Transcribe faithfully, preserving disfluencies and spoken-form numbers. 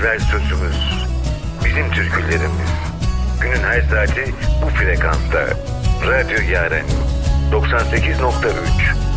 Özver sözümüz, bizim türkülerimiz. Günün her saati bu frekansta. Radyo Yaren doksan sekiz nokta üç.